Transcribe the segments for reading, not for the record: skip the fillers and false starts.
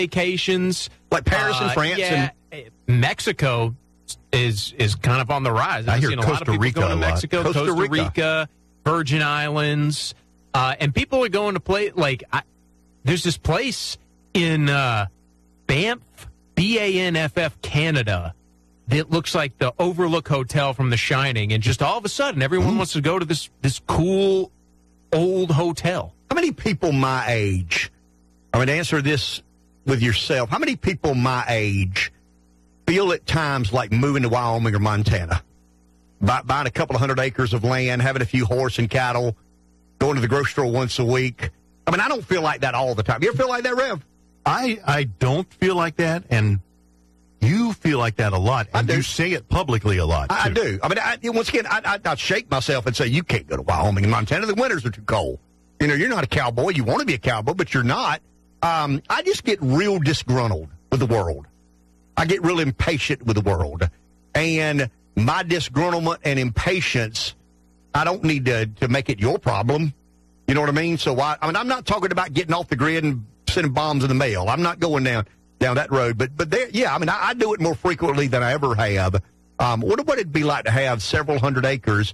vacations. Like Paris and France. Yeah, Mexico is kind of on the rise. I hear seen a lot of Costa people Rica going to a lot. Mexico, Costa Rica, Virgin Islands, and people are going to play. There's this place in Banff, BANFF, Canada, that looks like the Overlook Hotel from The Shining, and just all of a sudden, everyone wants to go to this cool old hotel. How many people my age, I'm going to answer this with yourself, how many people my age feel at times like moving to Wyoming or Montana? Buying a couple of 100 acres of land, having a few horse and cattle, going to the grocery store once a week. I mean, I don't feel like that all the time. You ever feel like that, Rev? I don't feel like that, and you feel like that a lot, and you say it publicly a lot, too. I do. I mean, once again, I shake myself and say, you can't go to Wyoming and Montana. The winters are too cold. You know, you're not a cowboy. You want to be a cowboy, but you're not. I just get real disgruntled with the world. I get real impatient with the world. And my disgruntlement and impatience, I don't need to make it your problem. You know what I mean? So, I'm not talking about getting off the grid and sending bombs in the mail. I'm not going down that road. But there, yeah, I mean, I do it more frequently than I ever have. What would it be like to have several hundred acres?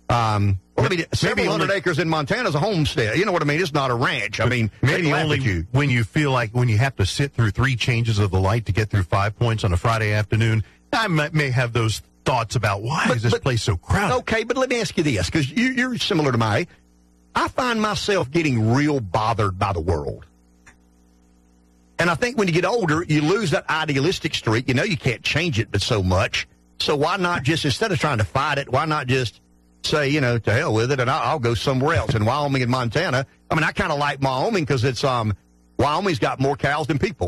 Several hundred acres in Montana is a homestead. You know what I mean? It's not a ranch. I mean, maybe only when you feel like when you have to sit through 3 changes of the light to get through 5 points on a Friday afternoon, I may have those thoughts about why is this place so crowded? Okay, but let me ask you this, because you're similar to me. I find myself getting real bothered by the world. And I think when you get older, you lose that idealistic streak. You know you can't change it but so much. So why not just, instead of trying to fight it, why not just say, you know, to hell with it, and I'll go somewhere else. In Wyoming and Montana, I mean, I kind of like Wyoming because it's Wyoming's got more cows than people.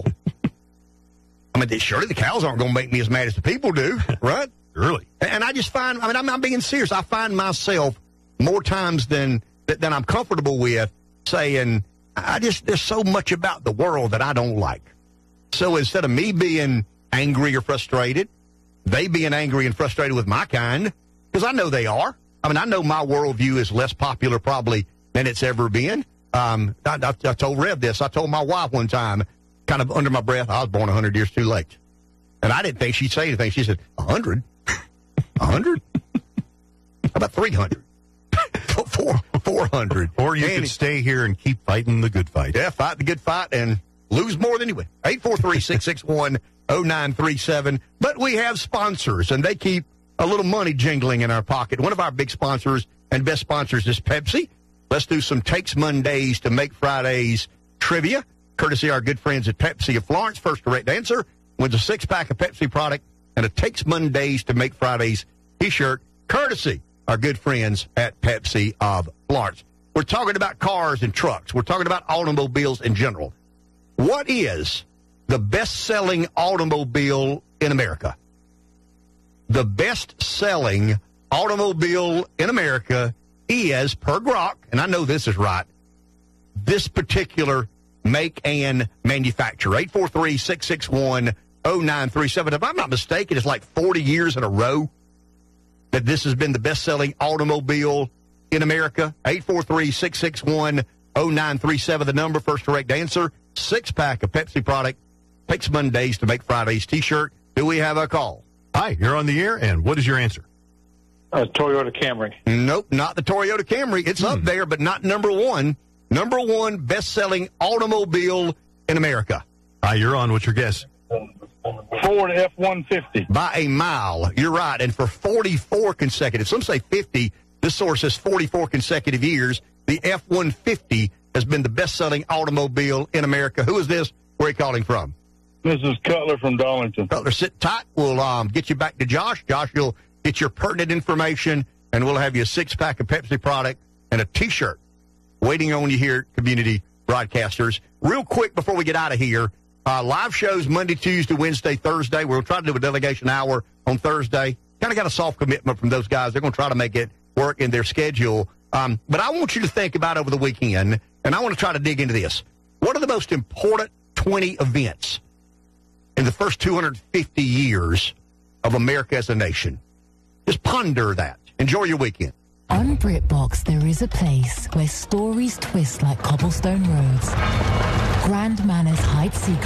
I mean, surely the cows aren't going to make me as mad as the people do, right? Really? And I just find, I mean, I'm not being serious. I find myself more times than I'm comfortable with saying, there's so much about the world that I don't like. So instead of me being angry or frustrated, they being angry and frustrated with my kind, because I know they are. I mean, I know my worldview is less popular probably than it's ever been. I told Rev this. I told my wife one time, kind of under my breath, I was born 100 years too late. And I didn't think she'd say anything. She said, 100? 100? How about 300? 400. Or you could stay here and keep fighting the good fight. Yeah, fight the good fight and lose more than you win. 843-661-0937. But we have sponsors, and they keep a little money jingling in our pocket. One of our big sponsors and best sponsors is Pepsi. Let's do some Takes Mondays to Make Fridays trivia, courtesy of our good friends at Pepsi of Florence. First correct answer wins a 6-pack of Pepsi product and a Takes Mondays to Make Fridays T-shirt, courtesy our good friends at Pepsi of Florence. We're talking about cars and trucks. We're talking about automobiles in general. What is the best-selling automobile in America? The best-selling automobile in America is, per Grok, and I know this is right, this particular make and manufacturer. 843-661-0937. If I'm not mistaken, it's like 40 years in a row that this has been the best-selling automobile in America. 843-661-0937, the number. First correct answer, 6-pack of Pepsi product. Takes Mondays to Make Fridays T-shirt. Do we have a call? Hi, you're on the air, and what is your answer? Toyota Camry. Nope, not the Toyota Camry. It's up there, but not number one. Number one best-selling automobile in America. Hi, you're on. What's your guess? Ford F-150. By a mile. You're right. And for 44 consecutive, some say 50, this source says 44 consecutive years, the F-150 has been the best-selling automobile in America. Who is this? Where are you calling from? This is Cutler from Darlington. Cutler, sit tight. We'll get you back to Josh. Josh, you'll get your pertinent information, and we'll have you a 6-pack of Pepsi product and a T-shirt waiting on you here at Community Broadcasters. Real quick before we get out of here, live shows Monday, Tuesday, Wednesday, Thursday. We'll try to do a delegation hour on Thursday. Kind of got a soft commitment from those guys. They're going to try to make it work in their schedule. But I want you to think about over the weekend, and I want to try to dig into this. What are the most important 20 events in the first 250 years of America as a nation? Just ponder that. Enjoy your weekend. On BritBox, there is a place where stories twist like cobblestone roads. Grand Manners hide secrets.